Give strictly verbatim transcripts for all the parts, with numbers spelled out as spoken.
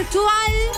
virtual.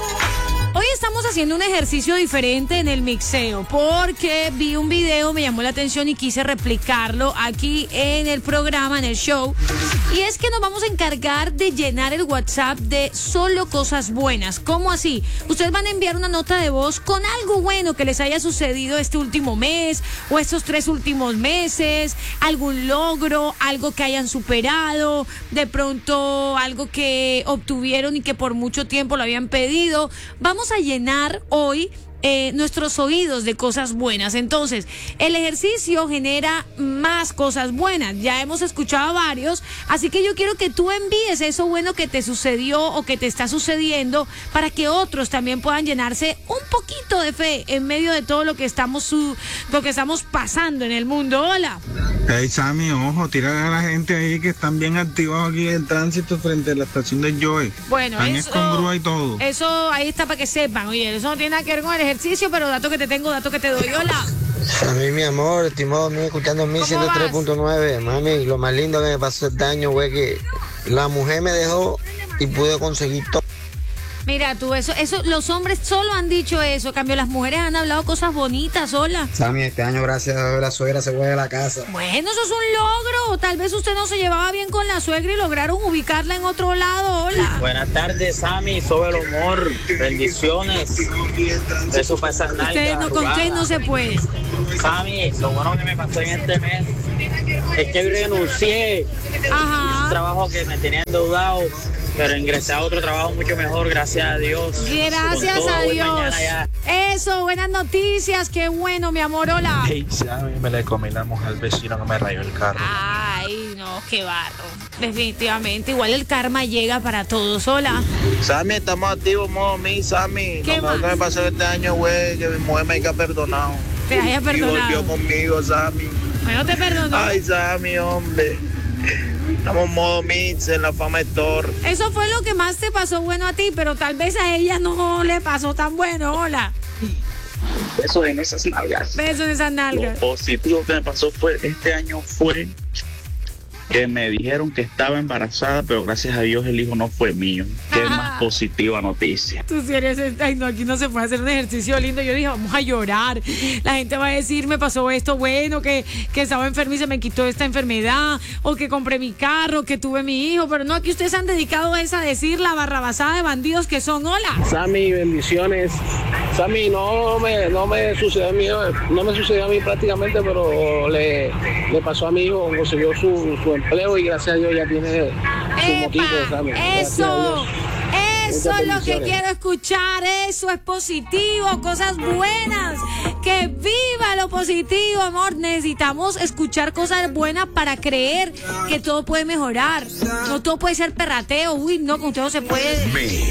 Hoy estamos haciendo un ejercicio diferente en el mixeo porque vi un video, me llamó la atención y quise replicarlo aquí en el programa, en el show. Y es que nos vamos a encargar de llenar el WhatsApp de solo cosas buenas. ¿Cómo así? Ustedes van a enviar una nota de voz con algo bueno que les haya sucedido este último mes o estos tres últimos meses, algún logro, algo que hayan superado, de pronto algo que obtuvieron y que por mucho tiempo lo habían pedido. Vamos a llenar hoy eh, nuestros oídos de cosas buenas. Entonces, el ejercicio genera más cosas buenas. Ya hemos escuchado varios, así que yo quiero que tú envíes eso bueno que te sucedió o que te está sucediendo para que otros también puedan llenarse un poquito de fe en medio de todo lo que estamos su, lo que estamos pasando en el mundo. Hola. Hey Sammy, ojo, tira a la gente ahí que están bien activados aquí en el tránsito frente a la estación de Joy. Bueno, están eso, con grúa y todo. Eso ahí está para que sepan. Oye, eso no tiene nada que ver con el ejercicio, pero dato que te tengo, dato que te doy. Hola. A mí, mi amor, estimado mío, escuchando mil ciento tres punto nueve. Mami, lo más lindo que me pasó este año fue que la mujer me dejó y pude conseguir todo. Mira tú, eso, eso, los hombres solo han dicho eso, en cambio las mujeres han hablado cosas bonitas, hola. Sammy, este año gracias a Dios la suegra se fue de la casa. Bueno, eso es un logro, tal vez usted no se llevaba bien con la suegra y lograron ubicarla en otro lado, hola. Buenas tardes, Sammy, sobre el humor, bendiciones, eso pasa nada. Usted no, con usted no se puede. Sammy, lo bueno que me pasó en este mes es que renuncié a un trabajo que me tenía endeudado, pero ingresé a otro trabajo mucho mejor, gracias a Dios. Gracias todo, a Dios. Eso, buenas noticias, qué bueno, mi amor, hola. Hey, Sammy, me le comí la mujer al vecino que me rayó el carro. Ay, no, qué barro. Definitivamente, igual el karma llega para todos, hola. Sammy, estamos activos, modo mi, Sammy. ¿Qué Lo mejor que me pasó este año, güey, que mi mujer me haya perdonado. Te haya perdonado. Y volvió conmigo, Sammy. Bueno, te perdonó. Ay, Sammy, hombre. Estamos modo mix en la fama de Thor. Eso fue lo que más te pasó bueno a ti, pero tal vez a ella no le pasó tan bueno. Hola. Besos en esas nalgas. Besos en esas nalgas. Lo positivo que me pasó fue este año fue que me dijeron que estaba embarazada, pero gracias a Dios el hijo no fue mío. Qué ah, más positiva noticia. Tú sí eres, ay no, aquí no se puede hacer un ejercicio lindo. Yo dije, vamos a llorar. La gente va a decir, me pasó esto bueno, que, que estaba enferma y se me quitó esta enfermedad, o que compré mi carro, que tuve mi hijo, pero no, aquí ustedes han dedicado a esa a decir la barrabasada de bandidos que son. Hola. Sammy, bendiciones. Sammy, no me, no me sucedió a mí, no me sucedió a mí prácticamente, pero le, le pasó a mi hijo, consiguió su, su empleo y gracias a Dios ya tiene su motivo, Sammy. Eso, eso es lo que quiero escuchar, eso es positivo, cosas buenas, que viva lo positivo, amor. Necesitamos escuchar cosas buenas para creer que todo puede mejorar, no todo puede ser perrateo, uy, no, con todo se puede.